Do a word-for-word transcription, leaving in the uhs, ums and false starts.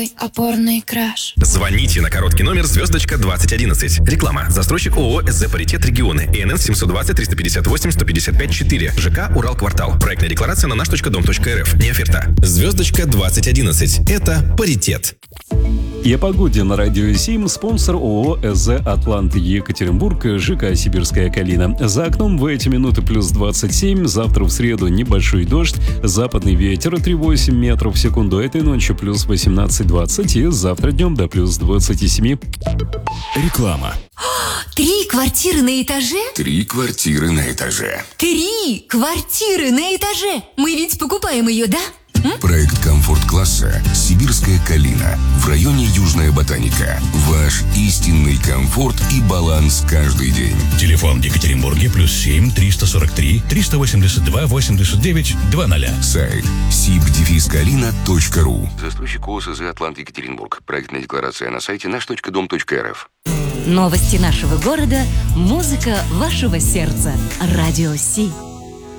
Опорный краш. Звоните на короткий номер звездочка двадцать одиннадцать. Реклама. Застройщик ООО СЗ «Паритет Регионы». ИНН семьсот двадцать триста пятьдесят восемь сто пятьдесят пять четыре. ЖК «Урал-Квартал». Проектная декларация на наш точка дом точка эр эф. Не оферта. Звездочка двадцать одиннадцать. Это «Паритет». И о погоде на радио семь. Спонсор ООО СЗ «Атлант» Екатеринбург, ЖК «Сибирская калина». За окном в эти минуты плюс двадцать семь. Завтра в среду небольшой дождь. Западный ветер три целых восемь метров в секунду. Этой ночью плюс восемнадцать двадцать. И завтра днем до плюс двадцать семь. Реклама. Три квартиры на этаже? Три квартиры на этаже. Три квартиры на этаже! Мы ведь покупаем ее, да? М? Проект комфорт-класса «Сибирская калина» в районе Южная Ботаника. Ваш истинный комфорт и баланс каждый день. Телефон в Екатеринбурге плюс семь триста сорок три триста восемьдесят два восемьдесят девять двадцать. Сайт сиб дефис калина точка ру. Застройщик ООО СЗ «Атлант» Екатеринбург. Проектная декларация на сайте наш точка дом точка эр эф. Новости нашего города, музыка вашего сердца. Радио Си.